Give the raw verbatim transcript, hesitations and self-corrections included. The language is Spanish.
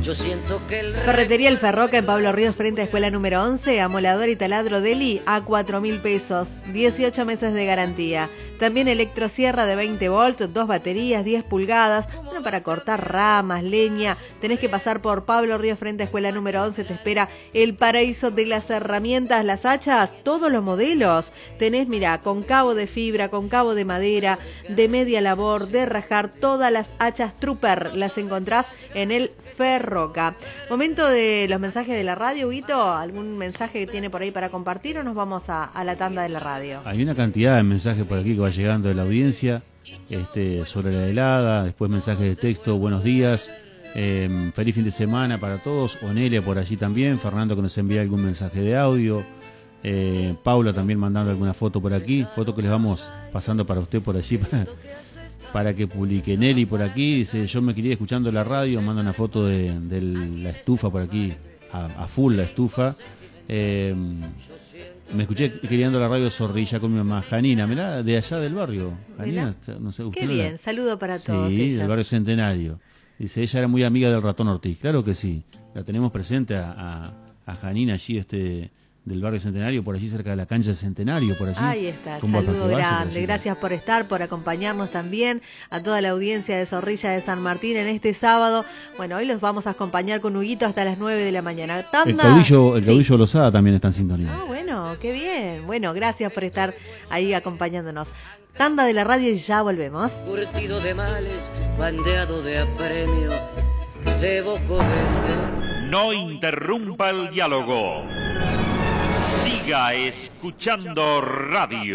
Yo siento que el Ferretería El Ferroca en Pablo Ríos frente a escuela número once, amolador y taladro Deli a cuatro mil pesos, dieciocho meses de garantía. También electrosierra de veinte volts, dos baterías, diez pulgadas, una para cortar ramas, leña. Tenés que pasar por Pablo Ríos frente a escuela número once, te espera el paraíso de las herramientas, las hachas, todos los modelos. Tenés, mira, con cabo de fibra, con cabo de madera, de media labor, de rajar, todas las hachas Trooper las encontrás en el Ferroca. Momento de los mensajes de la radio, Huguito. ¿Algún mensaje que tiene por ahí para compartir o nos vamos a, a la tanda de la radio? Hay una cantidad de mensajes por aquí que va llegando de la audiencia este, sobre la helada, después mensajes de texto, buenos días, eh, feliz fin de semana para todos, Onelia por allí también, Fernando que nos envía algún mensaje de audio, eh, Paula también mandando alguna foto por aquí, foto que les vamos pasando para usted por allí para, para que publique. Nelly por aquí dice, yo me quería escuchando la radio, manda una foto de, de la estufa por aquí, a, a full la estufa. eh, Me escuché queriendo la radio Zorrilla con mi mamá, Janina, mirá, de allá del barrio. Janina, no sé, usted Qué bien, la... saludo para todos. Sí, ellas. del barrio Centenario. Dice, ella era muy amiga del ratón Ortiz. Claro que sí, la tenemos presente a, a, a Janina allí este del barrio Centenario, por allí cerca de la cancha Centenario, por allí. Ahí está, con saludo grande. Gracias por estar, por acompañarnos también, a toda la audiencia de Zorrilla de San Martín en este sábado. Bueno, hoy los vamos a acompañar con Huguito hasta las nueve de la mañana. Tanda... El caudillo, el sí. caudillo Lozada también está en sintonía. Ah, bueno, qué bien. Bueno, gracias por estar ahí acompañándonos. Tanda de la radio y ya volvemos. Curtido de males, bandeado de apremio, debo comer. No interrumpa el diálogo. Siga escuchando radio.